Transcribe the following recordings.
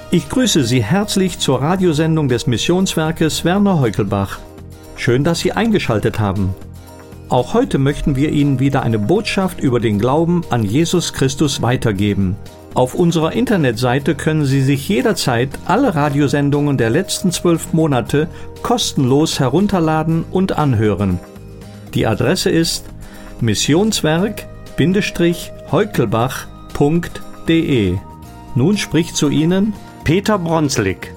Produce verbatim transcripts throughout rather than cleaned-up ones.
Ich grüße Sie herzlich zur Radiosendung des Missionswerkes Werner Heukelbach. Schön, dass Sie eingeschaltet haben. Auch heute möchten wir Ihnen wieder eine Botschaft über den Glauben an Jesus Christus weitergeben. Auf unserer Internetseite können Sie sich jederzeit alle Radiosendungen der letzten zwölf Monate kostenlos herunterladen und anhören. Die Adresse ist missionswerk-heukelbach punkt de. Nun spricht zu Ihnen Peter Bronslik.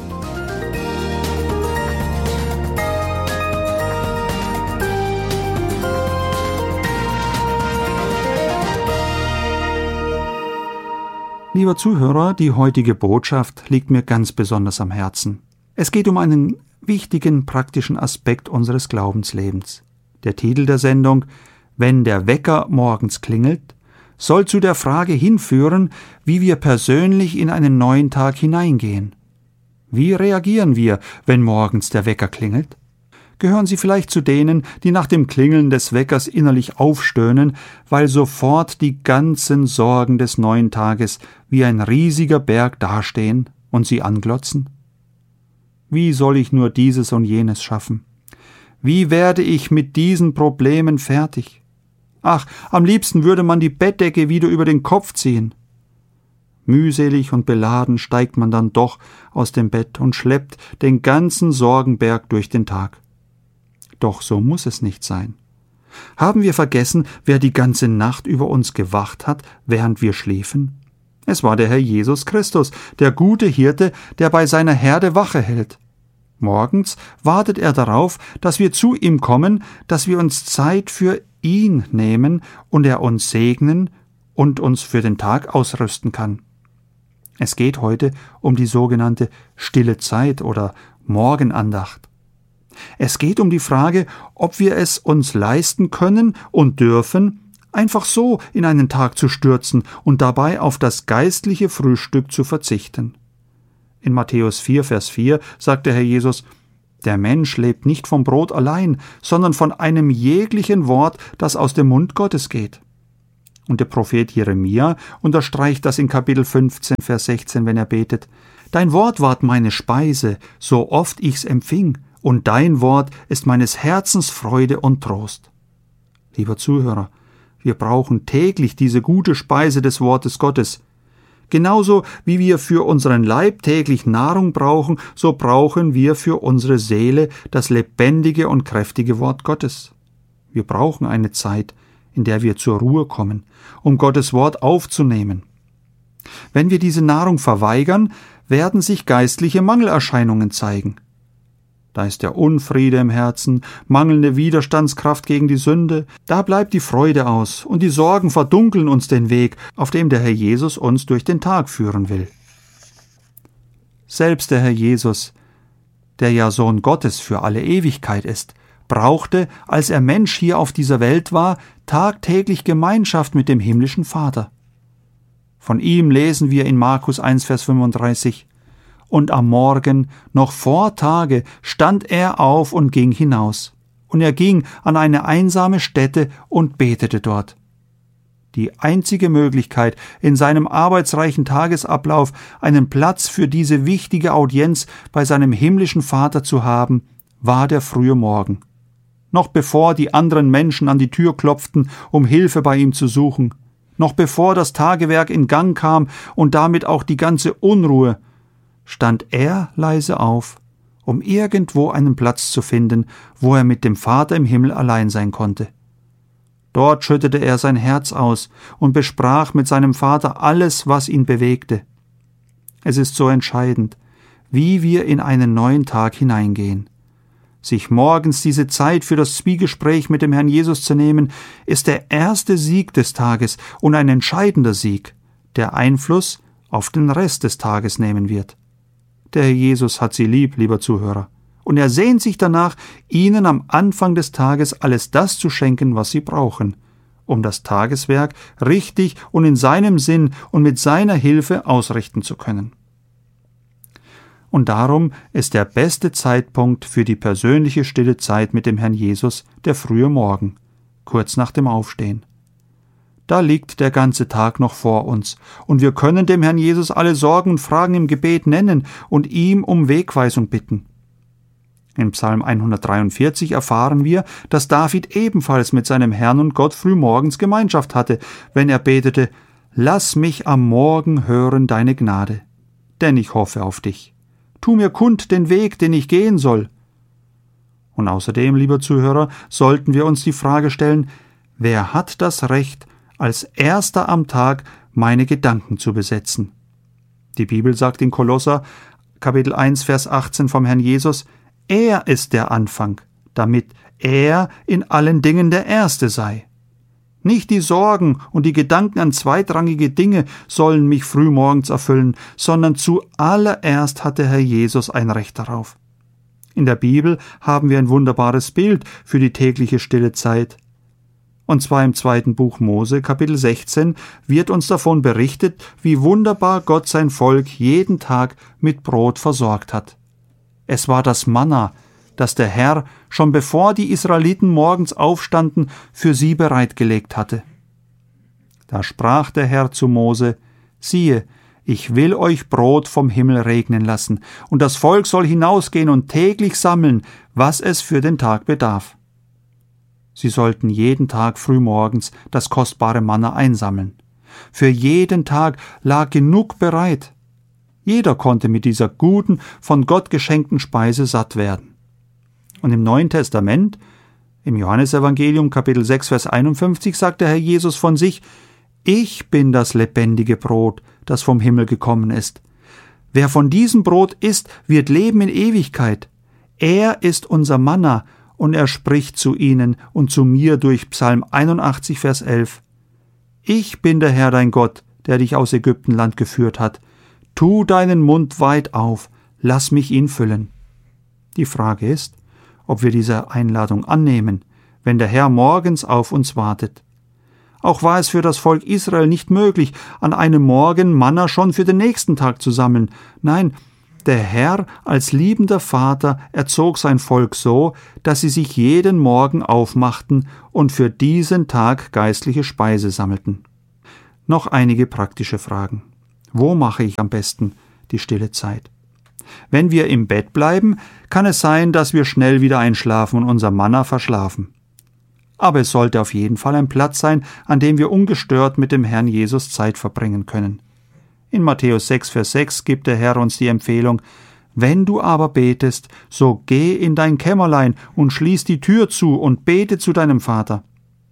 Lieber Zuhörer, die heutige Botschaft liegt mir ganz besonders am Herzen. Es geht um einen wichtigen, praktischen Aspekt unseres Glaubenslebens. Der Titel der Sendung, Wenn der Wecker morgens klingelt, soll zu der Frage hinführen, wie wir persönlich in einen neuen Tag hineingehen. Wie reagieren wir, wenn morgens der Wecker klingelt? Gehören Sie vielleicht zu denen, die nach dem Klingeln des Weckers innerlich aufstöhnen, weil sofort die ganzen Sorgen des neuen Tages wie ein riesiger Berg dastehen und Sie anglotzen? Wie soll ich nur dieses und jenes schaffen? Wie werde ich mit diesen Problemen fertig? Ach, am liebsten würde man die Bettdecke wieder über den Kopf ziehen. Mühselig und beladen steigt man dann doch aus dem Bett und schleppt den ganzen Sorgenberg durch den Tag. Doch so muss es nicht sein. Haben wir vergessen, wer die ganze Nacht über uns gewacht hat, während wir schliefen? Es war der Herr Jesus Christus, der gute Hirte, der bei seiner Herde Wache hält. Morgens wartet er darauf, dass wir zu ihm kommen, dass wir uns Zeit für ihn nehmen und er uns segnen und uns für den Tag ausrüsten kann. Es geht heute um die sogenannte stille Zeit oder Morgenandacht. Es geht um die Frage, ob wir es uns leisten können und dürfen, einfach so in einen Tag zu stürzen und dabei auf das geistliche Frühstück zu verzichten. In Matthäus vier, Vers vier sagt der Herr Jesus, der Mensch lebt nicht vom Brot allein, sondern von einem jeglichen Wort, das aus dem Mund Gottes geht. Und der Prophet Jeremia unterstreicht das in Kapitel fünfzehn, Vers sechzehn, wenn er betet, Dein Wort ward meine Speise, so oft ich's empfing, und dein Wort ist meines Herzens Freude und Trost. Lieber Zuhörer, wir brauchen täglich diese gute Speise des Wortes Gottes. Genauso wie wir für unseren Leib täglich Nahrung brauchen, so brauchen wir für unsere Seele das lebendige und kräftige Wort Gottes. Wir brauchen eine Zeit, in der wir zur Ruhe kommen, um Gottes Wort aufzunehmen. Wenn wir diese Nahrung verweigern, werden sich geistliche Mangelerscheinungen zeigen. Da ist der Unfriede im Herzen, mangelnde Widerstandskraft gegen die Sünde, da bleibt die Freude aus und die Sorgen verdunkeln uns den Weg, auf dem der Herr Jesus uns durch den Tag führen will. Selbst der Herr Jesus, der ja Sohn Gottes für alle Ewigkeit ist, brauchte, als er Mensch hier auf dieser Welt war, tagtäglich Gemeinschaft mit dem himmlischen Vater. Von ihm lesen wir in Markus eins, Vers fünfunddreißig, Und am Morgen, noch vor Tage, stand er auf und ging hinaus. Und er ging an eine einsame Stätte und betete dort. Die einzige Möglichkeit, in seinem arbeitsreichen Tagesablauf einen Platz für diese wichtige Audienz bei seinem himmlischen Vater zu haben, war der frühe Morgen. Noch bevor die anderen Menschen an die Tür klopften, um Hilfe bei ihm zu suchen, noch bevor das Tagewerk in Gang kam und damit auch die ganze Unruhe, stand er leise auf, um irgendwo einen Platz zu finden, wo er mit dem Vater im Himmel allein sein konnte. Dort schüttete er sein Herz aus und besprach mit seinem Vater alles, was ihn bewegte. Es ist so entscheidend, wie wir in einen neuen Tag hineingehen. Sich morgens diese Zeit für das Zwiegespräch mit dem Herrn Jesus zu nehmen, ist der erste Sieg des Tages und ein entscheidender Sieg, der Einfluss auf den Rest des Tages nehmen wird. Der Herr Jesus hat Sie lieb, lieber Zuhörer, und er sehnt sich danach, Ihnen am Anfang des Tages alles das zu schenken, was Sie brauchen, um das Tageswerk richtig und in seinem Sinn und mit seiner Hilfe ausrichten zu können. Und darum ist der beste Zeitpunkt für die persönliche stille Zeit mit dem Herrn Jesus der frühe Morgen, kurz nach dem Aufstehen. Da liegt der ganze Tag noch vor uns, und wir können dem Herrn Jesus alle Sorgen und Fragen im Gebet nennen und ihm um Wegweisung bitten. In Psalm hundertdreiundvierzig erfahren wir, dass David ebenfalls mit seinem Herrn und Gott frühmorgens Gemeinschaft hatte, wenn er betete: »Lass mich am Morgen hören deine Gnade, denn ich hoffe auf dich. Tu mir kund den Weg, den ich gehen soll.« Und außerdem, lieber Zuhörer, sollten wir uns die Frage stellen: Wer hat das Recht, als Erster am Tag meine Gedanken zu besetzen? Die Bibel sagt in Kolosser, Kapitel eins, Vers achtzehn vom Herrn Jesus: Er ist der Anfang, damit er in allen Dingen der Erste sei. Nicht die Sorgen und die Gedanken an zweitrangige Dinge sollen mich frühmorgens erfüllen, sondern zuallererst hat der Herr Jesus ein Recht darauf. In der Bibel haben wir ein wunderbares Bild für die tägliche stille Zeit. Und zwar im zweiten Buch Mose, Kapitel sechzehn, wird uns davon berichtet, wie wunderbar Gott sein Volk jeden Tag mit Brot versorgt hat. Es war das Manna, das der Herr, schon bevor die Israeliten morgens aufstanden, für sie bereitgelegt hatte. Da sprach der Herr zu Mose: Siehe, ich will euch Brot vom Himmel regnen lassen, und das Volk soll hinausgehen und täglich sammeln, was es für den Tag bedarf. Sie sollten jeden Tag frühmorgens das kostbare Manna einsammeln. Für jeden Tag lag genug bereit. Jeder konnte mit dieser guten, von Gott geschenkten Speise satt werden. Und im Neuen Testament, im Johannesevangelium Kapitel sechs, Vers einundfünfzig, sagt der Herr Jesus von sich: Ich bin das lebendige Brot, das vom Himmel gekommen ist. Wer von diesem Brot isst, wird leben in Ewigkeit. Er ist unser Manna, und er spricht zu ihnen und zu mir durch Psalm einundachtzig, Vers elf. Ich bin der Herr dein Gott, der dich aus Ägyptenland geführt hat. Tu deinen Mund weit auf, lass mich ihn füllen. Die Frage ist, ob wir diese Einladung annehmen, wenn der Herr morgens auf uns wartet. Auch war es für das Volk Israel nicht möglich, an einem Morgen Manna schon für den nächsten Tag zu sammeln. Nein, der Herr als liebender Vater erzog sein Volk so, dass sie sich jeden Morgen aufmachten und für diesen Tag geistliche Speise sammelten. Noch einige praktische Fragen. Wo mache ich am besten die stille Zeit? Wenn wir im Bett bleiben, kann es sein, dass wir schnell wieder einschlafen und unser Manna verschlafen. Aber es sollte auf jeden Fall ein Platz sein, an dem wir ungestört mit dem Herrn Jesus Zeit verbringen können. In Matthäus sechs, Vers sechs gibt der Herr uns die Empfehlung: Wenn du aber betest, so geh in dein Kämmerlein und schließ die Tür zu und bete zu deinem Vater.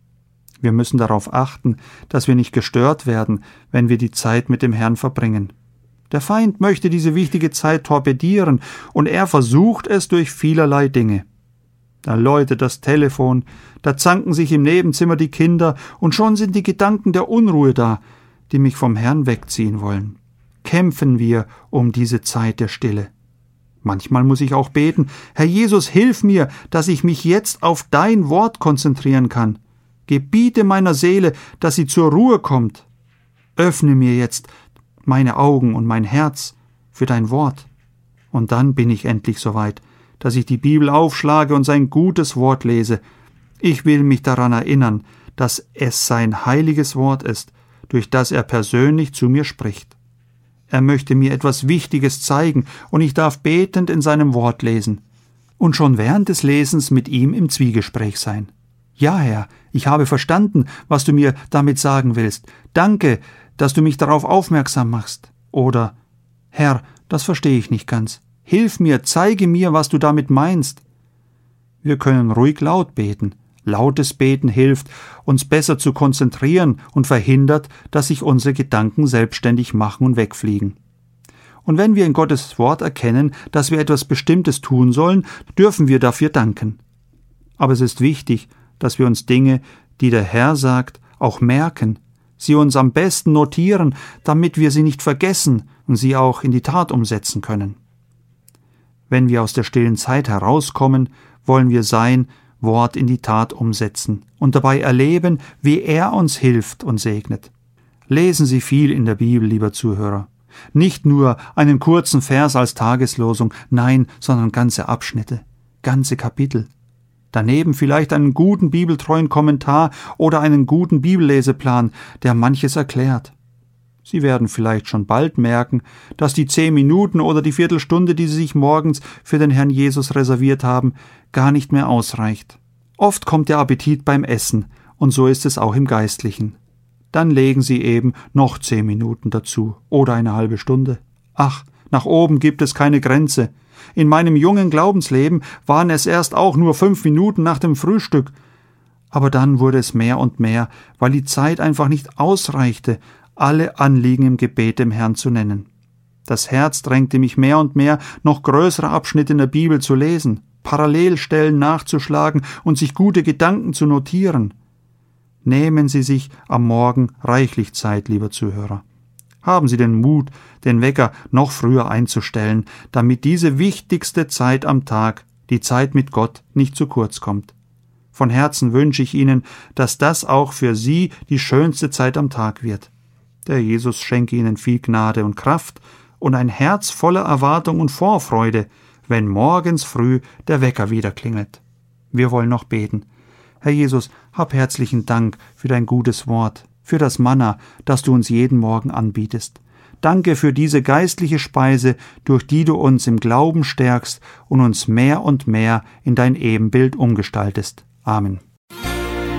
Wir müssen darauf achten, dass wir nicht gestört werden, wenn wir die Zeit mit dem Herrn verbringen. Der Feind möchte diese wichtige Zeit torpedieren, und er versucht es durch vielerlei Dinge. Da läutet das Telefon, da zanken sich im Nebenzimmer die Kinder, und schon sind die Gedanken der Unruhe da, die mich vom Herrn wegziehen wollen. Kämpfen wir um diese Zeit der Stille. Manchmal muss ich auch beten: Herr Jesus, hilf mir, dass ich mich jetzt auf dein Wort konzentrieren kann. Gebiete meiner Seele, dass sie zur Ruhe kommt. Öffne mir jetzt meine Augen und mein Herz für dein Wort. Und dann bin ich endlich soweit, dass ich die Bibel aufschlage und sein gutes Wort lese. Ich will mich daran erinnern, dass es sein heiliges Wort ist, durch das er persönlich zu mir spricht. Er möchte mir etwas Wichtiges zeigen, und ich darf betend in seinem Wort lesen und schon während des Lesens mit ihm im Zwiegespräch sein. Ja, Herr, ich habe verstanden, was du mir damit sagen willst. Danke, dass du mich darauf aufmerksam machst. Oder: Herr, das verstehe ich nicht ganz. Hilf mir, zeige mir, was du damit meinst. Wir können ruhig laut beten. Lautes Beten hilft, uns besser zu konzentrieren und verhindert, dass sich unsere Gedanken selbstständig machen und wegfliegen. Und wenn wir in Gottes Wort erkennen, dass wir etwas Bestimmtes tun sollen, dürfen wir dafür danken. Aber es ist wichtig, dass wir uns Dinge, die der Herr sagt, auch merken, sie uns am besten notieren, damit wir sie nicht vergessen und sie auch in die Tat umsetzen können. Wenn wir aus der stillen Zeit herauskommen, wollen wir sein Wort in die Tat umsetzen und dabei erleben, wie er uns hilft und segnet. Lesen Sie viel in der Bibel, lieber Zuhörer. Nicht nur einen kurzen Vers als Tageslosung, nein, sondern ganze Abschnitte, ganze Kapitel. Daneben vielleicht einen guten bibeltreuen Kommentar oder einen guten Bibelleseplan, der manches erklärt. Sie werden vielleicht schon bald merken, dass die zehn Minuten oder die Viertelstunde, die Sie sich morgens für den Herrn Jesus reserviert haben, gar nicht mehr ausreicht. Oft kommt der Appetit beim Essen, und so ist es auch im Geistlichen. Dann legen Sie eben noch zehn Minuten dazu oder eine halbe Stunde. Ach, nach oben gibt es keine Grenze. In meinem jungen Glaubensleben waren es erst auch nur fünf Minuten nach dem Frühstück. Aber dann wurde es mehr und mehr, weil die Zeit einfach nicht ausreichte, alle Anliegen im Gebet dem Herrn zu nennen. Das Herz drängte mich mehr und mehr, noch größere Abschnitte in der Bibel zu lesen, Parallelstellen nachzuschlagen und sich gute Gedanken zu notieren. Nehmen Sie sich am Morgen reichlich Zeit, lieber Zuhörer. Haben Sie den Mut, den Wecker noch früher einzustellen, damit diese wichtigste Zeit am Tag, die Zeit mit Gott, nicht zu kurz kommt. Von Herzen wünsche ich Ihnen, dass das auch für Sie die schönste Zeit am Tag wird. Der Jesus schenke Ihnen viel Gnade und Kraft und ein Herz voller Erwartung und Vorfreude, wenn morgens früh der Wecker wieder klingelt. Wir wollen noch beten. Herr Jesus, hab herzlichen Dank für dein gutes Wort, für das Manna, das du uns jeden Morgen anbietest. Danke für diese geistliche Speise, durch die du uns im Glauben stärkst und uns mehr und mehr in dein Ebenbild umgestaltest. Amen.